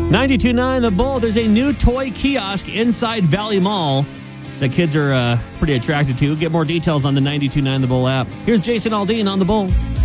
92.9 The Bull. There's a new toy kiosk inside Valley Mall that kids are pretty attracted to. Get more details on the 92.9 The Bull app. Here's Jason Aldean on The Bull.